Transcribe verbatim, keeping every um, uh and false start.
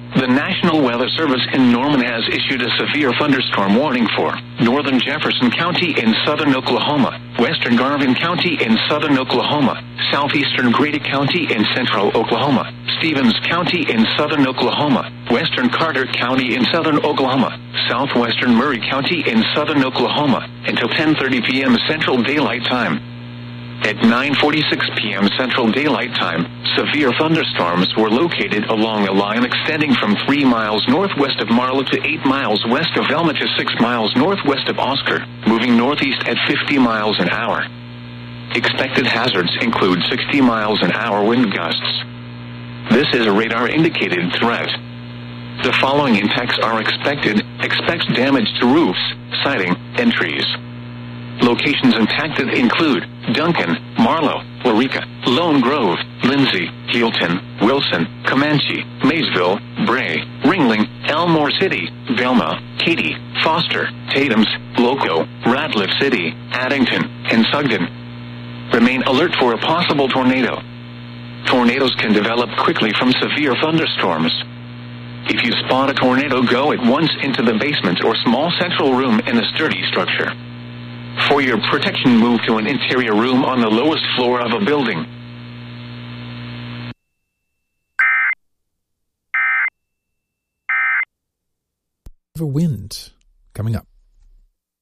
The National Weather Service in Norman has issued a severe thunderstorm warning for northern Jefferson County in southern Oklahoma, western Garvin County in southern Oklahoma, southeastern Grady County in central Oklahoma, Stevens County in southern Oklahoma, western Carter County in southern Oklahoma, southwestern Murray County in southern Oklahoma, until ten thirty p.m. Central Daylight Time. At nine forty-six p.m. Central Daylight Time, severe thunderstorms were located along a line extending from three miles northwest of Marlow to eight miles west of Velma to six miles northwest of Oscar, moving northeast at fifty miles an hour. Expected hazards include sixty miles an hour wind gusts. This is a radar-indicated threat. The following impacts are expected. Expect damage to roofs, siding, and trees. Locations impacted include Duncan, Marlow, Waurika, Lone Grove, Lindsay, Healton, Wilson, Comanche, Maysville, Bray, Ringling, Elmore City, Velma, Katy, Foster, Tatums, Loco, Radcliffe City, Addington, and Sugden. Remain alert for a possible tornado. Tornadoes can develop quickly from severe thunderstorms. If you spot a tornado, go at once into the basement or small central room in a sturdy structure. For your protection, move to an interior room on the lowest floor of a building. Wind coming up.